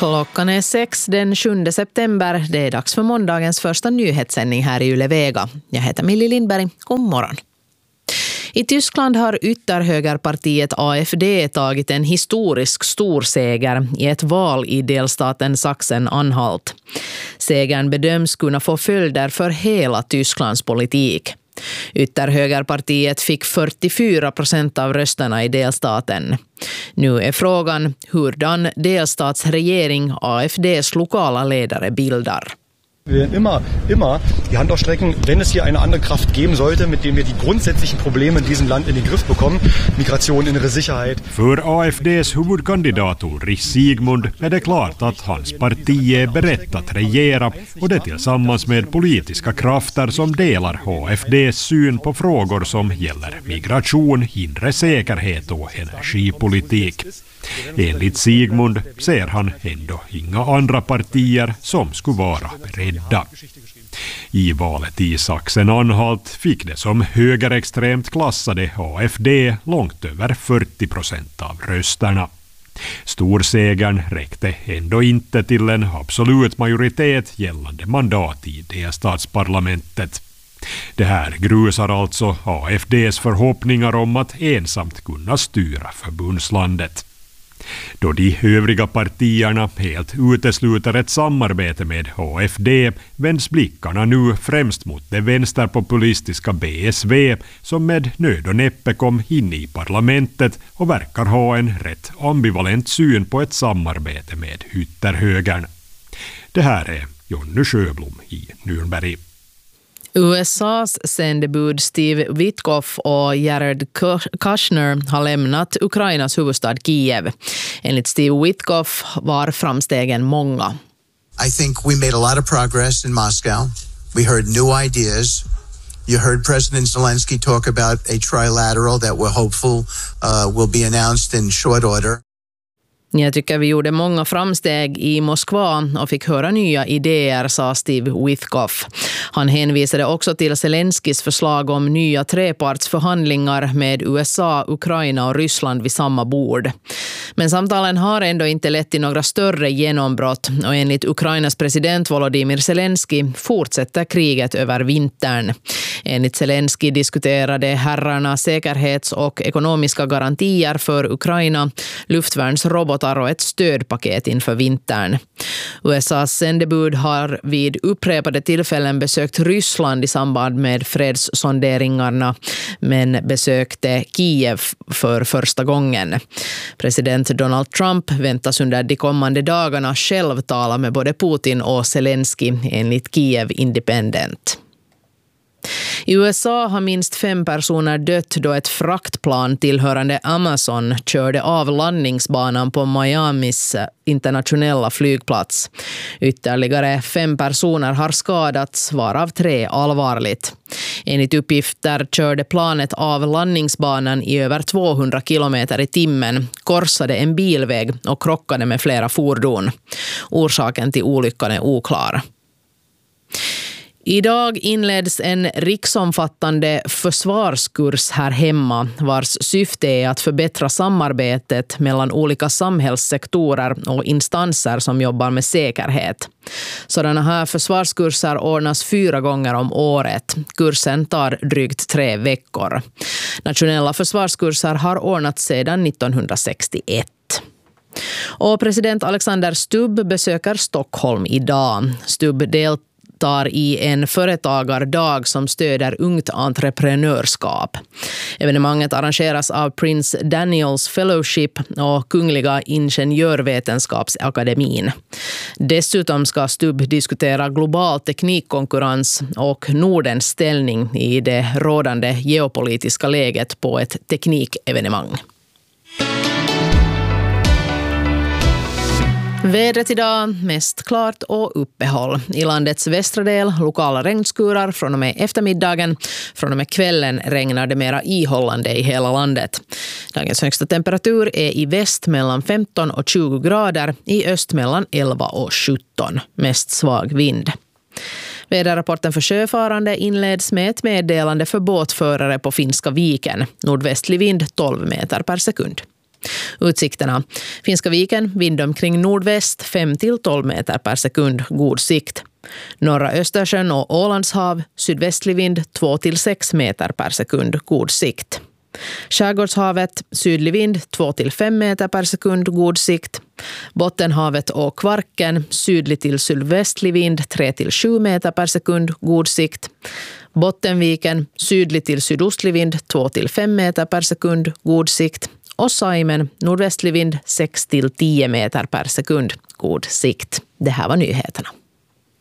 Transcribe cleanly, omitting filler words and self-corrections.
Klockan är 6 den 7 september. Det är dags för måndagens första nyhetssändning här i Yle Vega. Jag heter Millie Lindberg. God morgon. I Tyskland har ytterhögerpartiet AfD tagit en historisk storseger i ett val i delstaten Sachsen-Anhalt. Segern bedöms kunna få följder för hela Tysklands politik. Ytterhögerpartiet fick 44% av rösterna i delstaten. Nu är frågan hurdan delstatsregering AfDs lokala ledare bildar. Wir werden immer die Hand ausstrecken, wenn es hier eine andere Kraft geben sollte, mit dem wir die grundsätzlichen Probleme in diesem Land in den Griff bekommen. Migration, innere Sicherheit. För AfDs huvudkandidat Ulrich Sigmund är det klart att hans parti är berett att regera, och det tillsammans med politiska krafter som delar AfDs syn på frågor som gäller migration, inre säkerhet och energipolitik. Enligt Sigmund ser han ändå inga andra partier som skulle vara beredda. I valet i Sachsen-Anhalt fick det som högerextremt klassade AfD långt över 40% av rösterna. Storsegern räckte ändå inte till en absolut majoritet gällande mandat i delstatsparlamentet. Det här grusar alltså AfDs förhoppningar om att ensamt kunna styra förbundslandet. Då de övriga partierna helt utesluter ett samarbete med AfD vänds blickarna nu främst mot det vänsterpopulistiska BSV som med nöd och näppe kom in i parlamentet och verkar ha en rätt ambivalent syn på ett samarbete med ytterhögern. Det här är Jonny Sjöblom i Nürnberg. USAs sändebud Steve Witkoff och Jared Kushner har lämnat Ukrainas huvudstad Kiev. Enligt Steve Witkoff var framstegen många. I think we made a lot of progress in Moscow. We heard new ideas. You heard President Zelensky talk about a trilateral that we're hopeful will be announced in short order. Jag tycker vi gjorde många framsteg i Moskva och fick höra nya idéer, sa Steve Witkoff. Han hänvisade också till Zelenskys förslag om nya trepartsförhandlingar med USA, Ukraina och Ryssland vid samma bord. Men samtalen har ändå inte lett till några större genombrott, och enligt Ukrainas president Volodymyr Zelensky fortsätter kriget över vintern. Enligt Zelensky diskuterade herrarna säkerhets- och ekonomiska garantier för Ukraina, luftvärnsrobotar och ett stödpaket inför vintern. USAs sändebud har vid upprepade tillfällen besökt Ryssland i samband med fredssonderingarna, men besökte Kiev för första gången. President Donald Trump väntas under de kommande dagarna själv tala med både Putin och Zelensky, enligt Kiev Independent. I USA har minst 5 personer dött då ett fraktplan tillhörande Amazon körde av landningsbanan på Miamis internationella flygplats. Ytterligare 5 personer har skadats, varav 3 allvarligt. Enligt uppgifter körde planet av landningsbanan i över 200 kilometer i timmen, korsade en bilväg och krockade med flera fordon. Orsaken till olyckan är oklar. Idag inleds en riksomfattande försvarskurs här hemma, vars syfte är att förbättra samarbetet mellan olika samhällssektorer och instanser som jobbar med säkerhet. Sådana här försvarskurser ordnas 4 gånger om året. Kursen tar drygt 3 veckor. Nationella försvarskurser har ordnats sedan 1961. Och president Alexander Stubb besöker Stockholm idag. Stubb deltar i en företagardag som stöder ungt entreprenörskap. Evenemanget arrangeras av Prince Daniels Fellowship och Kungliga Ingenjörvetenskapsakademin. Dessutom ska Stubb diskutera global teknikkonkurrens och Nordens ställning i det rådande geopolitiska läget på ett teknikevenemang. Vädret idag mest klart och uppehåll. I landets västra del lokala regnskurar från och med eftermiddagen. Från och med kvällen regnar det mera ihållande i hela landet. Dagens högsta temperatur är i väst mellan 15 och 20 grader. I öst mellan 11 och 17. Mest svag vind. Väderrapporten för sjöfarande inleds med ett meddelande för båtförare på Finska viken. Nordvästlig vind 12 meter per sekund. Utsikterna. Finska viken, vind omkring nordväst 5-12 meter per sekund, god sikt. Norra Östersjön och Ålandshav, sydvästlig vind 2-6 meter per sekund, god sikt. Skärgårdshavet, sydlig vind 2-5 meter per sekund, god sikt. Bottenhavet och Kvarken, sydlig till sydvästlig vind 3-7 meter per sekund, god sikt. Bottenviken, sydlig till sydostlig vind 2-5 meter per sekund, god sikt. Och Saimen, nordvästlig vind 6-10 meter per sekund, god sikt. Det här var nyheterna.